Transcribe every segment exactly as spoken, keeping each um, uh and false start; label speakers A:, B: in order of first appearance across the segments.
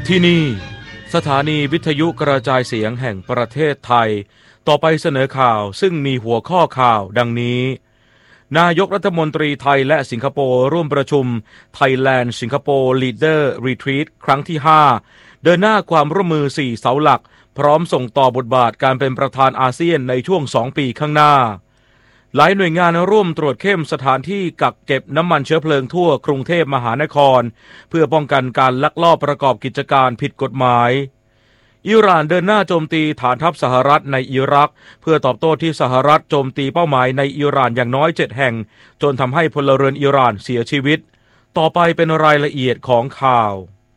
A: ที่นี่สถานีวิทยุกระจายเสียงแห่งประเทศไทยต่อไปเสนอข่าวซึ่งมีหัวข้อข่าวดังนี้นายกรัฐมนตรีไทยและสิงคโปร์ร่วมประชุม Thailand Singapore Leader Retreat ครั้งที่ห้าเดินหน้าความร่วมมือสี่เสาหลักพร้อมส่งต่อบทบาทการเป็นประธานอาเซียนในช่วงสองปีข้างหน้าหลายหน่วยงานร่วมตรวจเข้มสถานที่กักเก็บน้ำมันเชื้อเพลิงทั่วกรุงเทพมหานครเพื่อป้องกันการลักลอบประกอบกิจการผิดกฎหมายอิหร่านเดินหน้าโจมตีฐานทัพสหรัฐในอิรักเพื่อตอบโต้ที่สหรัฐโจมตีเป้าหมายในอิหร่านอย่างน้อยเจ็ดแห่งจนทำให้พลเรือนอิหร่านเสียชีวิตต่อไปเป็นรายละเอียดของข่า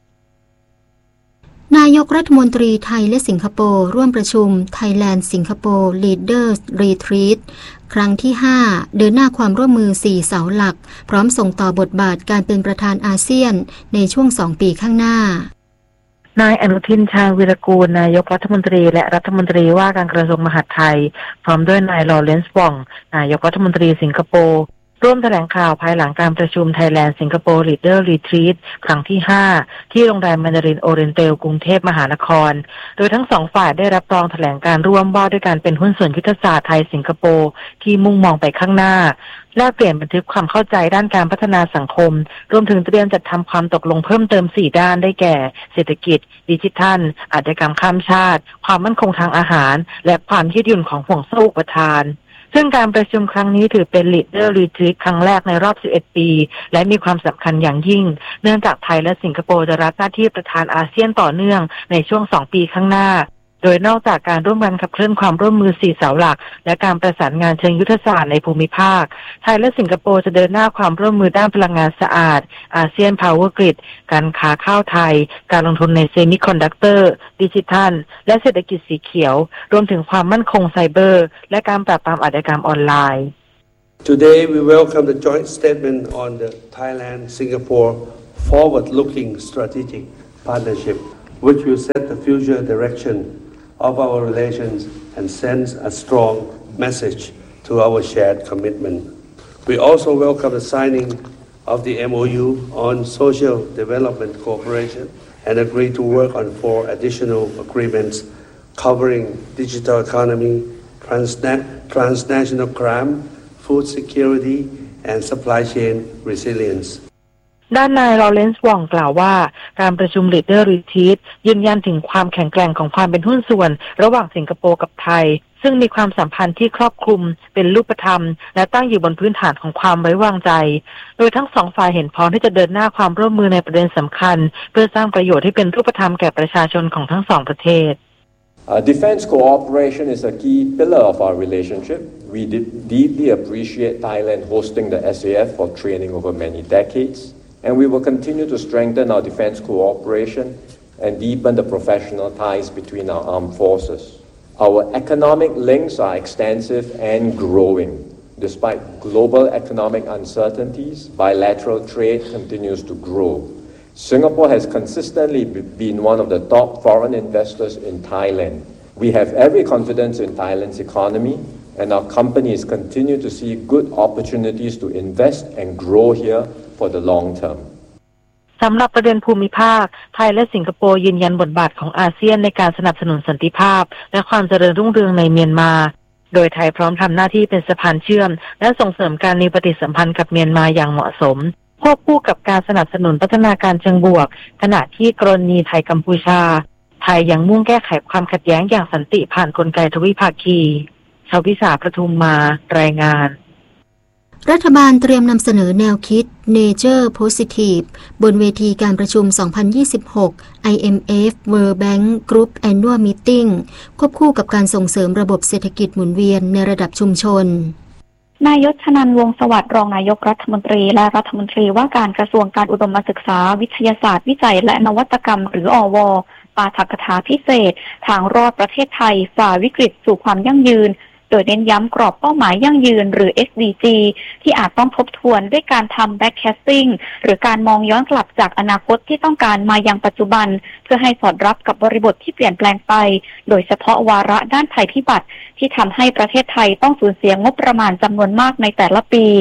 A: วน
B: ายกรัฐมนตรีไทยและสิงคโปร์ร่วมประชุม Thailand Singapore Leaders Retreat ครั้งที่ห้าเดินหน้าความร่วมมือสี่เสาหลักพร้อมส่งต่อบทบาทการเป็นประธานอาเซียนในช่วงสองปีข้างหน้าน
C: ายอนุทินชาญวีรกูลนายกรัฐมนตรีและรัฐมนตรีว่าการกระทรวงมหาดไทยพร้อมด้วยนายลอเรนซ์ว่องนายกรัฐมนตรีสิงคโปร์ร่วมแถลงข่าวภายหลังการประชุม Thailand Singapore Leader Retreat ครั้งที่ห้าที่โรงแรมแมนดารินโอเรนเตลกรุงเทพมหานครโดยทั้งสองฝ่ายได้รับรองแถลงการร่วมว่าด้วยการเป็นหุ้นส่วนยุทธศาสตร์ไทยสิงคโปร์ที่มุ่งมองไปข้างหน้าแลกเปลี่ยนบันทึกความเข้าใจด้านการพัฒนาสังคมรวมถึงเตรียมจัดทำความตกลงเพิ่มเติมสี่ด้านได้แก่เศรษฐกิจดิจิทัลอาชญากรรมข้ามชาติความมั่นคงทางอาหารและความยืดหยุ่นของห่วงโซ่อุปทานซึ่งการประชุมครั้งนี้ถือเป็น Leader Retreat ครั้งแรกในรอบสิบเอ็ดปีและมีความสำคัญอย่างยิ่งเนื่องจากไทยและสิงคโปร์จะรับหน้าที่ประธานอาเซียนต่อเนื่องในช่วงสองปีข้างหน้าโดยนอกจากการร่วมกันขับเคลื่อนความร่วมมือสี่เสาหลักและการประสานงานเชิงยุทธศาสตร์ในภูมิภาคไทยและสิงคโปร์จะเดินหน้าความร่วมมือด้านพลังงานสะอาดอาเซียนพาวเวอร์กริดการค้าข้าวไทยการลงทุนในเซมิคอนดักเตอร์ดิจิทัลและเศรษฐกิจสีเขียวรวมถึงความมั่นคงไซเบอร์และการปราบปรามอาชญากรรมออนไลน์
D: Today we welcome the joint statement on the Thailand-Singapore forward-looking strategic partnership which will set the future direction of our relations and sends a strong message to our shared commitment. We also welcome the signing of the M O U on social development cooperation and agree to work on four additional agreements covering digital economy, transna- transnational crime, food security, and supply chain resilience.
C: ด้านนายลอเรนซ์ว่องกล่าวว่าการประชุม Leader Retreat ยืนยันถึงความแข็งแกร่งของความเป็นหุ้นส่วนระหว่างสิงคโปร์กับไทยซึ่งมีความสัมพันธ์ที่ครอบคลุมเป็นรูปธรรมและตั้งอยู่บนพื้นฐานของความไว้วางใจโดยทั้งสองฝ่ายเห็นพ้องที่จะเดินหน้าความร่วมมือในประเด็นสำคัญเพื่อสร้างประโยชน์ที่เป็นรูปธรรมแก่ประชาชนของทั้งสองประเทศ
E: Uh, defense cooperation is a key pillar of our relationship. We de- deeply appreciate Thailand hosting the S A F for training over many decades.And we will continue to strengthen our defense cooperation and deepen the professional ties between our armed forces. Our economic links are extensive and growing. Despite global economic uncertainties, bilateral trade continues to grow. Singapore has consistently been one of the top foreign investors in Thailand. We have every confidence in Thailand's economy, and our companies continue to see good opportunities to invest and grow here.For the long term.
C: สำหรับประเด็นภูมิภาคไทยและสิงคโปร์ยืนยันบทบาทของอาเซียนในการสนับสนุนสันติภาพและความเจริญรุ่งเรืองในเมียนมาโดยไทยพร้อมทำหน้าที่เป็นสะพานเชื่อมและส่งเสริมการมีปฏิสัมพันธ์กับเมียนมาอย่างเหมาะสมควบคู่กับการสนับสนุนพัฒนาการเชิงบวกขณะที่กรณีไทยกัมพูชาไทยยังมุ่งแก้ไขความขัดแย้งอย่างสันติผ่านกลไกทวิภาคีชาวพิสาประทุมมารายงาน
B: รัฐบาลเตรียมนำเสนอแนวคิด Nature Positive บนเวทีการประชุม สองพันยี่สิบหก ไอ เอ็ม เอฟ World Bank Group Annual Meeting ควบคู่กับการส่งเสริมระบบเศรษฐกิจหมุนเวียนในระดับชุมชน
F: นายชนันท์วงศ์สวัสดิ์รองนายกรัฐมนตรีและรัฐมนตรีว่าการกระทรวงการอุดมศึกษาวิทยาศาสตร์วิจัยและนวัตกรรมหรืออวปาฐกถาพิเศษทางรอดประเทศไทยฝ่าวิกฤตสู่ความยั่งยืนโดยเน้นย้ำกรอบเป้าหมายยั่งยืนหรือ เอส ดี จี ที่อาจต้องทบทวนด้วยการทำ backcasting หรือการมองย้อนกลับจากอนาคตที่ต้องการมายังปัจจุบันเพื่อให้สอดรับกับบริบทที่เปลี่ยนแปลงไปโดยเฉพาะวาระด้านภัยพิบัติที่ทำให้ประเทศไทยต้องสูญเสียงบประมาณจำนวนมากในแต่ละปี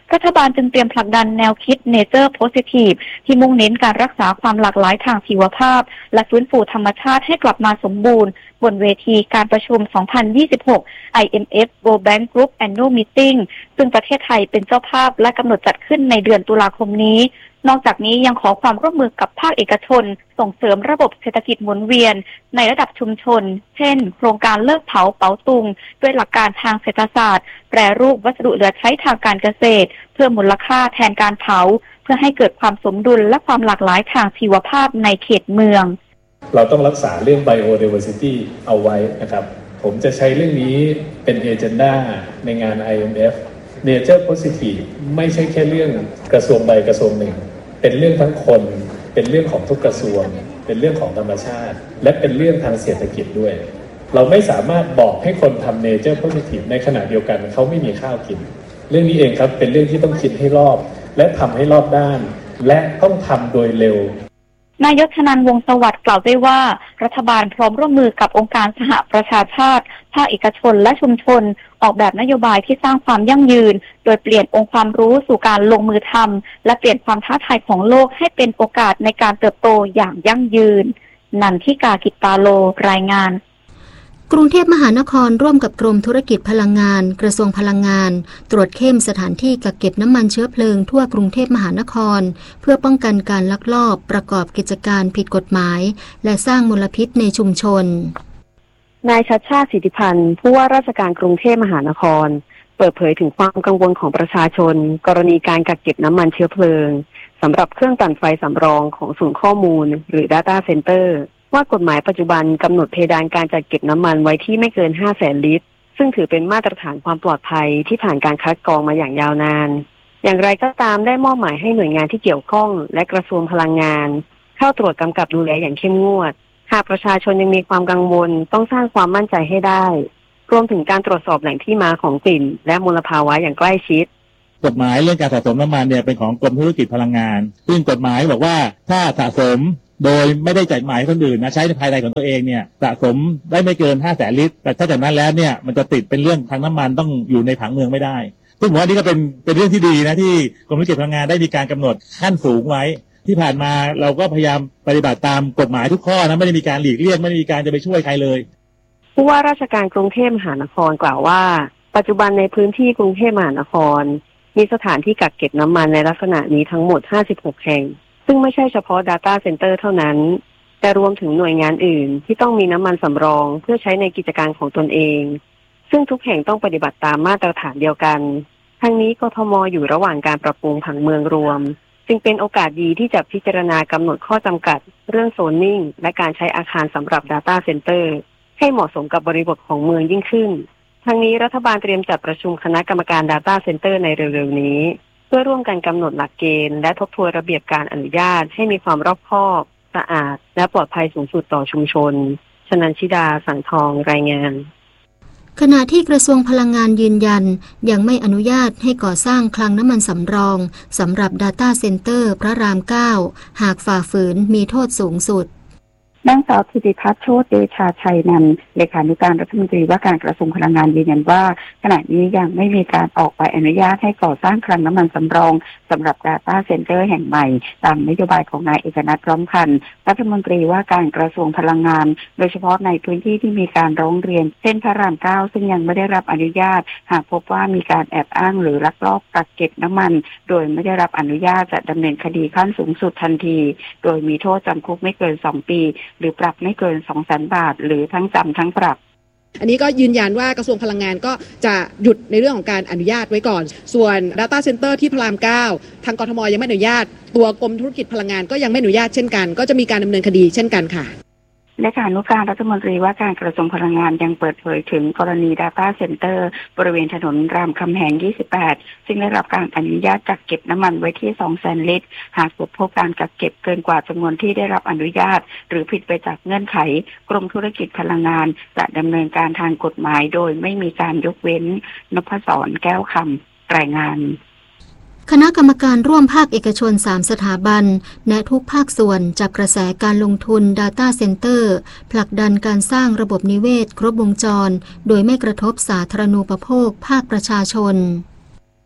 F: รัฐบาลจึงเตรียมผลักดันแนวคิด Nature Positive ที่มุ่งเน้นการรักษาความหลากหลายทางชีวภาพและฟื้นฟูธรรมชาติให้กลับมาสมบูรณ์บนเวทีการประชุม สองพันยี่สิบหก ไอ เอ็ม เอฟ World Bank Group Annual Meeting ซึ่งประเทศไทยเป็นเจ้าภาพและกำหนดจัดขึ้นในเดือนตุลาคมนี้นอกจากนี้ยังขอความร่วมมือกับภาคเอกชนส่งเสริมระบบเศรษฐกิจหมุนเวียนในระดับชุมชนเช่นโครงการเลิกเผาเป๋าตุงด้วยหลักการทางเศรษฐศาสตร์แปรรูปวัสดุเหลือใช้ทางการเกษตรเพื่อมูลค่าแทนการเผาเพื่อให้เกิดความสมดุลและความหลากหลายทางชีวภาพในเขตเมือง
G: เราต้องรักษาเรื่อง biodiversity เอาไว้นะครับผมจะใช้เรื่องนี้เป็นเอเจนดาในงาน ไอ เอ็ม เอฟ Nature Positive ไม่ใช่แค่เรื่องกระทรวงใดกระทรวงหนึ่งเป็นเรื่องทั้งคนเป็นเรื่องของทุกกระทรวงเป็นเรื่องของธรรมชาติและเป็นเรื่องทางเศรษฐกิจด้วยเราไม่สามารถบอกให้คนทำ Nature Positive ในขณะเดียวกันเขาไม่มีข้าวกินเรื่องนี้เองครับเป็นเรื่องที่ต้องคิดให้รอบและทำให้รอบด้านและต้องทำโดยเร็วน
F: ายกชนันท์ วงศ์สวัสดิ์กล่าวด้วยว่ารัฐบาลพร้อมร่วมมือกับองค์การสหประชาชาติภาคเอกชนและชุมชนออกแบบนโยบายที่สร้างความยั่งยืนโดยเปลี่ยนองค์ความรู้สู่การลงมือทำและเปลี่ยนความท้าทายของโลกให้เป็นโอกาสในการเติบโตอย่างยั่งยืนนันทิกา กิตตาโลรายงาน
B: กรุงเทพมหานครร่วมกับกรมธุรกิจพลังงานกระทรวงพลังงานตรวจเข้มสถานที่กักเก็บน้ำมันเชื้อเพลิงทั่วกรุงเทพมหานครเพื่อป้องกันการลักลอบประกอบกิจการผิดกฎหมายและสร้างมลพิษในชุมชน
H: นายชัชชาติ สิทธิพันธ์ผู้ว่าราชการกรุงเทพมหานครเปิดเผยถึงความกังวลของประชาชนกรณีการกักเก็บน้ำมันเชื้อเพลิงสำหรับเครื่องปั่นไฟสำรองของศูนย์ข้อมูลหรือ Data Centerว่ากฎหมายปัจจุบันกำหนดเพดานการจัดเก็บน้ำมันไว้ที่ไม่เกิน ห้าแสน ลิตรซึ่งถือเป็นมาตรฐานความปลอดภัยที่ผ่านการคัดกรองมาอย่างยาวนานอย่างไรก็ตามได้มอบหมายให้หน่วยงานที่เกี่ยวข้องและกระทรวงพลังงานเข้าตรวจกำกับดูแลอย่างเข้มงวดหากประชาชนยังมีความกังวลต้องสร้างความมั่นใจให้ได้รวมถึงการตรวจสอบแหล่งที่มาของกลิ่นและมลภาวะอย่างใกล้ชิด
I: กฎหมายเรื่องการสะสมน้ำมันเนี่ยเป็นของกรมธุรกิจพลังงานซึ่งกฎหมายบอกว่าถ้าสะสมโดยไม่ได้จ่ายหมายคนอื่นนะใช้ในภายในของตัวเองเนี่ยสะสมได้ไม่เกินห้าแสนลิตรแต่ถ้าจากนั้นแล้วเนี่ยมันจะติดเป็นเรื่องทางน้ำมันต้องอยู่ในผังเมืองไม่ได้ซึ่งผมว่านี่ก็เป็นเป็นเรื่องที่ดีนะที่กรมธุรกิจพลังงานได้มีการกำหนดขั้นสูงไว้ที่ผ่านมาเราก็พยายามปฏิบัติตามกฎหมายทุกข้อนะไม่ได้มีการหลีกเลี่ยงไม่ได้มีการจะไปช่วยใครเลย
H: ผู้ว่าราชการกรุงเทพมหานครกล่าวว่าปัจจุบันในพื้นที่กรุงเทพมหานครมีสถานที่กักเก็บน้ำมันในลักษณะนี้ทั้งหมดห้าสิบหกแห่งซึ่งไม่ใช่เฉพาะ Data Center เท่านั้นแต่รวมถึงหน่วยงานอื่นที่ต้องมีน้ำมันสำรองเพื่อใช้ในกิจการของตนเองซึ่งทุกแห่งต้องปฏิบัติตามมาตรฐานเดียวกันทั้งนี้กทม.อยู่ระหว่างการปรับปรุงผังเมืองรวมจึงเป็นโอกาสดีที่จะพิจารณากำหนดข้อจำกัดเรื่องโซนนิ่งและการใช้อาคารสำหรับ Data Center ให้เหมาะสมกับบริบทของเมืองยิ่งขึ้นทั้งนี้รัฐบาลเตรียมจัดประชุมคณะกรรมการ Data Center ในเร็วๆนี้เพื่อร่วมกันกำหนดหลักเกณฑ์และทบทวนระเบียบการอนุญาตให้มีความรอบคอบสะอาดและปลอดภัยสูงสุดต่อชุมชนชนันชิดา สังทองรายงาน
B: ขณะที่กระทรวงพลังงานยืนยันยังไม่อนุญาตให้ก่อสร้างคลังน้ำมันสำรองสำหรับ Data Center พระราม เก้า หากฝ่าฝืนมีโทษสูงสุด
J: นางสาวธิติพัฒน์ โชติเดชาชัยนันท์เลขานุการรัฐมนตรีว่าการกระทรวงพลังงานยืนยันว่าขณะนี้ยังไม่มีการออกใบอนุญาตให้ก่อสร้างคลังน้ำมันสำรองสำหรับ Data Center แห่งใหม่ตามนโยบายของนายเอกนัท พร้อมพันธ์รัฐมนตรีว่าการกระทรวงพลังงานโดยเฉพาะในพื้นที่ที่มีการร้องเรียนเช่นพระราม เก้า ซึ่งยังไม่ได้รับอนุญาตหากพบว่ามีการแอบอ้างหรือลักลอบกักเก็บน้ำมันโดยไม่ได้รับอนุญาตจะดำเนินคดีขั้นสูงสุดทันทีโดยมีโทษจำคุกไม่เกินสองปีหรือปรับไม่เกิน สองแสน บาทหรือทั้งจำทั้งปรับ
K: อันนี้ก็ยืนยันว่ากระทรวงพลังงานก็จะหยุดในเรื่องของการอนุญาตไว้ก่อนส่วน Data Center ที่พระราม เก้าทางกทม.ยังไม่อนุญาตตัวกรมธุรกิจพลังงานก็ยังไม่อนุญาตเช่นกันก็จะมีการดำเนินคดีเช่นกันค่ะ
J: เลขานุการรัฐมนตรีว่าการกระทรวงพลังงานยังเปิดเผยถึงกรณี Data Center บริเวณถนนรามคำแหงยี่สิบแปดซึ่งได้รับการอนุญาตกักเก็บน้ำมันไว้ที่ สองแสน ลิตรหากพบการกักเก็บเกินกว่าจำนวนที่ได้รับอนุญาตหรือผิดไปจากเงื่อนไขกรมธุรกิจพลังงานจะดำเนินการทางกฎหมายโดยไม่มีการยกเว้นนพศร แก้วคำรายงาน
B: คณะกรรมการร่วมภาคเอกชนสามสถาบันแนะทุกภาคส่วนจับกระแสการลงทุน Data Center ผลักดันการสร้างระบบนิเวศครบวงจรโดยไม่กระทบสาธารณูปโภคภาคประชาชน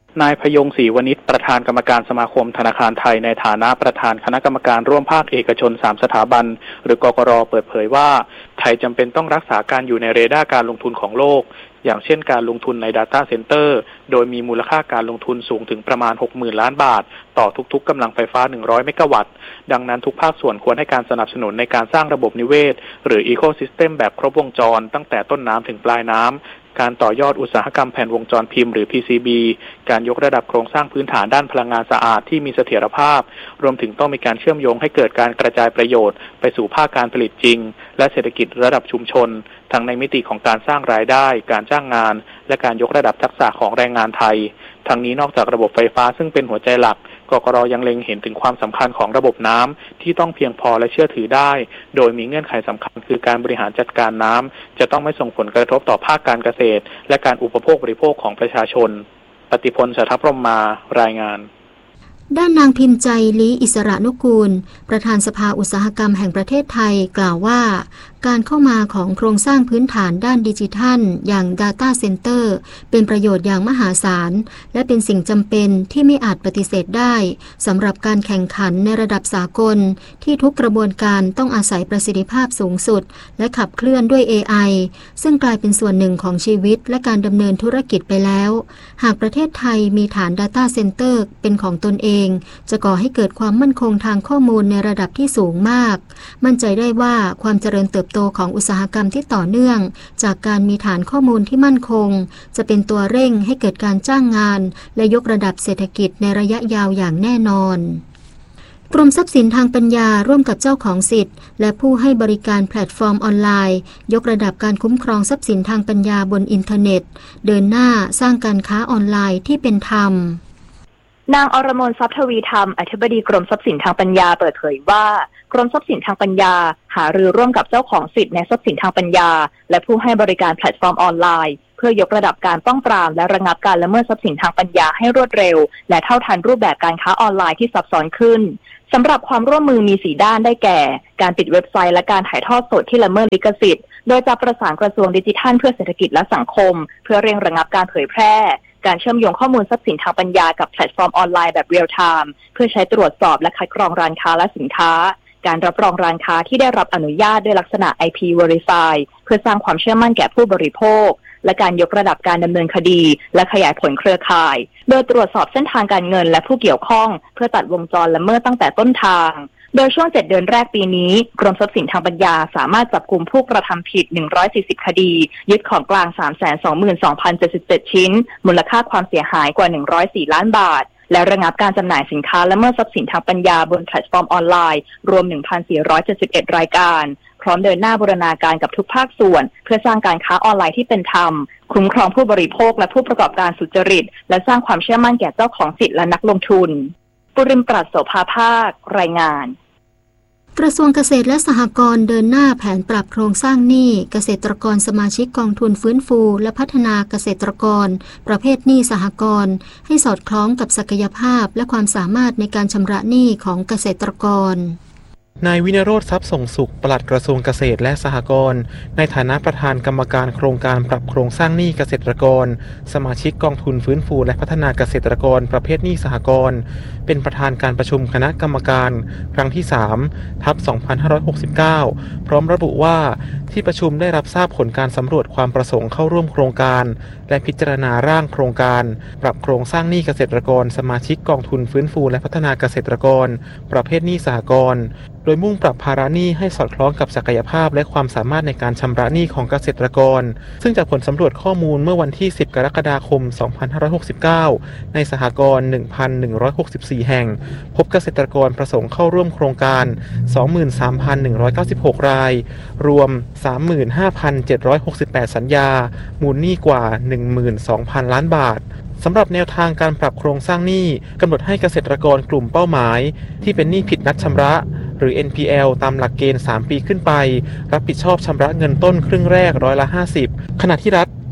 L: นายพยงศรีวณิชประธานกรรมการสมาคมธนาคารไทยในฐานะประธานคณะกรรมการร่วมภาคเอกชนสามสถาบันหรือกกร.เปิดเผยว่าไทยจำเป็นต้องรักษาการอยู่ในเรดาร์การลงทุนของโลกอย่างเช่นการลงทุนใน Data Center โดยมีมูลค่าการลงทุนสูงถึงประมาณ หกหมื่น ล้านบาทต่อทุกๆกำลังไฟฟ้าหนึ่งร้อยเมกะวัตต์ดังนั้นทุกภาคส่วนควรให้การสนับสนุนในการสร้างระบบนิเวศหรือ Ecosystem แบบครบวงจรตั้งแต่ต้นน้ำถึงปลายน้ำการต่อยอดอุตสาหกรรมแผ่นวงจรพิมพ์หรือ พี ซี บี การยกระดับโครงสร้างพื้นฐานด้านพลังงานสะอาดที่มีเสถียรภาพรวมถึงต้องมีการเชื่อมโยงให้เกิดการกระจายประโยชน์ไปสู่ภาคการผลิตจริงและเศรษฐกิจระดับชุมชนทั้งในมิติของการสร้างรายได้การจ้างงานและการยกระดับทักษะของแรงงานไทยทั้งนี้นอกจากระบบไฟฟ้าซึ่งเป็นหัวใจหลักกกร.ยังเล็งเห็นถึงความสำคัญของระบบน้ำที่ต้องเพียงพอและเชื่อถือได้โดยมีเงื่อนไขสำคัญคือการบริหารจัดการน้ำจะต้องไม่ส่งผลกระทบต่อภาคการเกษตรและการอุปโภคบริโภคของประชาชนปฏิพล สัทธพรหมมารายงาน
B: ด้านนางพิมพ์ใจลี้อิสระนุกูลประธานสภาอุตสาหกรรมแห่งประเทศไทยกล่าวว่าการเข้ามาของโครงสร้างพื้นฐานด้านดิจิทัลอย่าง Data Center เป็นประโยชน์อย่างมหาศาลและเป็นสิ่งจำเป็นที่ไม่อาจปฏิเสธได้สำหรับการแข่งขันในระดับสากลที่ทุกกระบวนการต้องอาศัยประสิทธิภาพสูงสุดและขับเคลื่อนด้วย เอ ไอ ซึ่งกลายเป็นส่วนหนึ่งของชีวิตและการดำเนินธุรกิจไปแล้วหากประเทศไทยมีฐาน Data Center เป็นของตนเองจะก่อให้เกิดความมั่นคงทางข้อมูลในระดับที่สูงมากมั่นใจได้ว่าความเจริญเติบโตของอุตสาหกรรมที่ต่อเนื่องจากการมีฐานข้อมูลที่มั่นคงจะเป็นตัวเร่งให้เกิดการจ้างงานและยกระดับเศรษฐกิจในระยะยาวอย่างแน่นอนกรมทรัพย์สินทางปัญญาร่วมกับเจ้าของสิทธิ์และผู้ให้บริการแพลตฟอร์มออนไลน์ยกระดับการคุ้มครองทรัพย์สินทางปัญญาบนอินเทอร์เน็ตเดินหน้าสร้างการค้าออนไลน์ที่เป็นธรรม
F: นางอรมนทรัพย์ทวีธรรมอธิบดีกรมทรัพย์สินทางปัญญาเปิดเผยว่ากรมทรัพย์สินทางปัญญาหารือร่วมกับเจ้าของสิทธิ์ในทรัพย์สินทางปัญญาและผู้ให้บริการแพลตฟอร์มออนไลน์เพื่อยกระดับการป้องปรามและระงับการละเมิดทรัพย์สินทางปัญญาให้รวดเร็วและเท่าทันรูปแบบการค้าออนไลน์ที่ซับซ้อนขึ้นสำหรับความร่วมมือมีสี่ด้านได้แก่การปิดเว็บไซต์และการถ่ายทอดสดที่ละเมิดลิขสิทธิ์โดยจะประสานกระทรวงดิจิทัลเพื่อเศรษฐกิจและสังคมเพื่อเร่งระงับการเผยแพร่การเชื่อมโยงข้อมูลทรัพย์สินทางปัญญากับแพลตฟอร์มออนไลน์แบบเรียลไทม์เพื่อใช้ตรวจสอบและคัดกรองร้านค้าและสินค้าการรับรองร้านค้าที่ได้รับอนุญาตด้วยลักษณะ ไอ พี Verify เพื่อสร้างความเชื่อมั่นแก่ผู้บริโภคและการยกระดับการดำเนินคดีและขยายผลเครือข่ายโดยตรวจสอบเส้นทางการเงินและผู้เกี่ยวข้องเพื่อตัดวงจรละเมิดตั้งแต่ต้นทางโดยช่วงเจ็ดเดือนแรกปีนี้กรมทรัพย์สินทางปัญญาสามารถจับกุมผู้กระทำผิดหนึ่งร้อยสี่สิบคดียึดของกลาง สามแสนสองหมื่นสองพันเจ็ดสิบเจ็ด ชิ้นมูลค่าความเสียหายกว่าหนึ่งร้อยสี่ล้านบาทและระงับการจำหน่ายสินค้าละเมิดทรัพย์สินทางปัญญาบนแพลตฟอร์มออนไลน์รวม หนึ่งพันสี่ร้อยเจ็ดสิบเอ็ด รายการพร้อมเดินหน้าบูรณาการกับทุกภาคส่วนเพื่อสร้างการค้าออนไลน์ที่เป็นธรรมคุ้มครองผู้บริโภคและผู้ประกอบการสุจริตและสร้างความเชื่อมั่นแก่เจ้าของสิทธิและนักลงทุนปุริมปรัชโสภาภาครายงาน
B: กระทรวงเกษตรและสหกรณ์เดินหน้าแผนปรับโครงสร้างหนี้เกษตรกรสมาชิกกองทุนฟื้นฟูและพัฒนาเกษตรกรประเภทหนี้สหกรณ์ให้สอดคล้องกับศักยภาพและความสามารถในการชำระหนี้ของเกษตรกร
M: นายวินโรจน์ทรัพย์ส่งสุขปลัดกระทรวงเกษตรและสหกรณ์ในฐานะประธานกรรมการโครงการปรับโครงสร้างหนี้เกษตรกรสมาชิกกองทุนฟื้นฟูและพัฒนาเกษตรกรประเภทหนี้สหกรณ์เป็นประธานการประชุมคณะกรรมการครั้งที่สามทับสองพันห้าร้อยหกสิบเก้าพร้อมระบุว่าที่ประชุมได้รับทราบผลการสำรวจความประสงค์เข้าร่วมโครงการและพิจารณาร่างโครงการปรับโครงสร้างหนี้เกษตรกรสมาชิกกองทุนฟื้นฟูและพัฒนาเกษตรกรประเภทหนี้สหกรณ์โดยมุ่งปรับภาระหนี้ให้สอดคล้องกับศักยภาพและความสามารถในการชำระหนี้ของเกษตรกรซึ่งจากผลสำรวจข้อมูลเมื่อวันที่สิบกรกฎาคมสองพันห้าร้อยหกสิบเก้าในสหกรณ์ หนึ่งพันหนึ่งร้อยหกสิบสี่ แห่งพบเกษตรกรประสงค์เข้าร่วมโครงการ สองหมื่นสามพันหนึ่งร้อยเก้าสิบหก รายรวม สามหมื่นห้าพันเจ็ดร้อยหกสิบแปด สัญญามูลหนี้กว่า หนึ่งหมื่นสองพัน ล้านบาทสำหรับแนวทางการปรับโครงสร้างหนี้กำหนดให้เกษตรกรกลุ่มเป้าหมายที่เป็นหนี้ผิดนัดชำระหรือ เอ็น พี แอล ตามหลักเกณฑ์สามปีขึ้นไปรับผิดชอบชำระเงินต้นครึ่งแรกร้อยละห้าสิบขณะที่รัฐ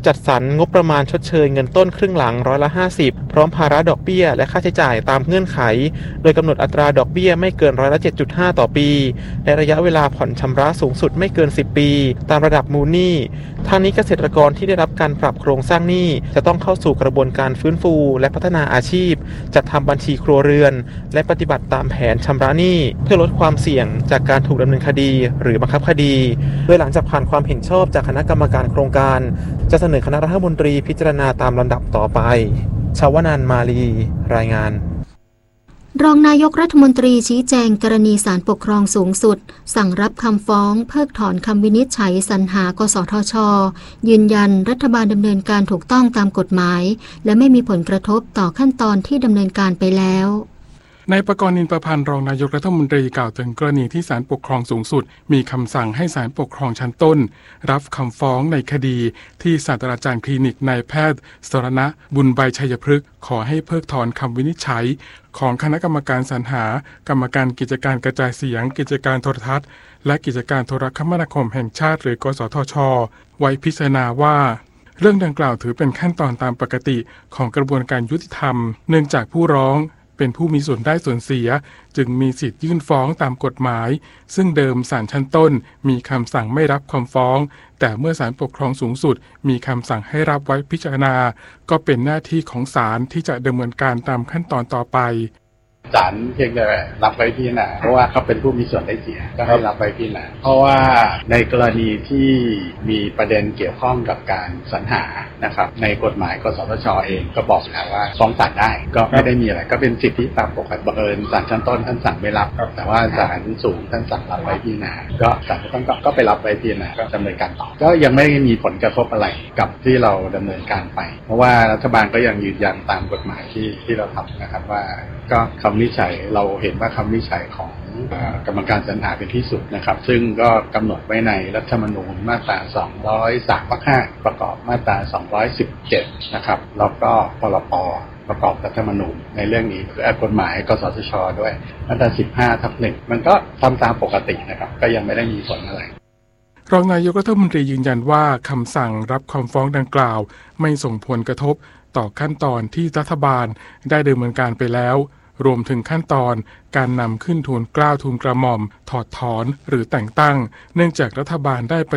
M: จัดสรรงบประมาณชดเชยเงินต้นครึ่งหลังร้อยละห้าสิบพร้อมภาระดอกเบี้ยและค่าใช้จ่ายตามเงื่อนไขโดยกำหนดอัตราดอกเบี้ยไม่เกินร้อยละ เจ็ดจุดห้า ต่อปีและระยะเวลาผ่อนชำระสูงสุดไม่เกินสิบปีตามระดับมูลหนี้ทางนี้เกษตรกรที่ได้รับการปรับโครงสร้างหนี้จะต้องเข้าสู่กระบวนการฟื้นฟูและพัฒนาอาชีพจัดทำบัญชีครัวเรือนและปฏิบัติตามแผนชำระหนี้เพื่อลดความเสี่ยงจากการถูกดำเนินคดีหรือบังคับคดีโดยหลังจากผ่านความเห็นชอบจากคณะกรรมการโครงการจะเสนอคณะรัฐมนตรีพิจารณาตามลำดับต่อไปชาวนันท์ มาลีรายงาน
B: รองนายกรัฐมนตรีชี้แจงกรณีศาลปกครองสูงสุดสั่งรับคำฟ้องเพิกถอนคำวินิจฉัยสรรหากสทช.ยืนยันรัฐบาลดำเนินการถูกต้องตามกฎหมายและไม่มีผลกระทบต่อขั้นตอนที่ดำเนินการไปแล้ว
N: นายประกรณ์ นินประพันธ์รองนายกรัฐมนตรีกล่าวถึงกรณีที่ศาลปกครองสูงสุดมีคำสั่งให้ศาลปกครองชั้นต้นรับคำฟ้องในคดีที่ศาสตราจารย์คลินิกนายแพทย์สรณะบุญใบชัยพฤกษ์ขอให้เพิกถอนคำวินิจฉัยของคณะกรรมการสรรหากรรมการกิจการกระจายเสียงกิจการโทรทัศน์และกิจการโทรคมนาคมแห่งชาติหรือกสทช.ไว้พิจารณาว่าเรื่องดังกล่าวถือเป็นขั้นตอนตามปกติของกระบวนการยุติธรรมเนื่องจากผู้ร้องเป็นผู้มีส่วนได้ส่วนเสียจึงมีสิทธิ์ยื่นฟ้องตามกฎหมายซึ่งเดิมศาลชั้นต้นมีคำสั่งไม่รับคำฟ้องแต่เมื่อศาลปกครองสูงสุดมีคำสั่งให้รับไว้พิจารณาก็เป็นหน้าที่ของศาลที่จะดำเนินการตามขั้นตอนต่อไป
O: ศาลเพียงแต่รับไว้พิจารณาเพราะว่าเขาเป็นผู้มีส่วนได้เสียก็ให้รับไว้พิจารณาเพราะว่าในกรณีที่มีประเด็นเกี่ยวข้องกับการสรรหานะครับในกฎหมายกสทช.เองก็บอกแล้วว่าฟ้องศาลได้ก็ไม่ได้มีอะไรก็เป็นสิทธิตามปกติบังเอิญศาลชั้นต้นท่านสั่งไม่รับแต่ว่าศาลสูงท่านสั่งรับไว้พิจารณาก็ศาลต้นก็ไปรับไว้พิจารณาก็ดำเนินการต่อก็ยังไม่มีผลกระทบอะไรกับที่เราดำเนินการไปเพราะว่ารัฐบาลก็ยังยืนยันตามกฎหมายที่ที่เราทำนะครับว่าก็คำวินิจฉัยเราเห็นว่าคำวินิจฉัยของกรรมการสรรหาเป็นที่สุดนะครับซึ่งก็กำหนดไว้ในรัฐธรรมนูญมาตราสองร้อยสามวรรคห้าประกอบมาตราสองร้อยสิบเจ็ดนะครับแล้วก็พรป.ประกอบรัฐธรรมนูญในเรื่องนี้คือกฎหมายกสทช.ด้วยมาตราสิบห้าทับหนึ่งมันก็ทำตามปกตินะครับก็ยังไม่ได้มีผลอะไร
N: รองนายกรัฐมนตรียืนยันว่าคำสั่งรับคำฟ้องดังกล่าวไม่ส่งผลกระทบต่อขั้นตอนที่รัฐบาลได้ดำเนินการไปแล้วรวมถึงขั้นตอนการนำขึ้นทูลเกล้าทูลกระหม่อมถอดถอนหรือแต่งตั้งเนื่องจากรัฐบาลได้ป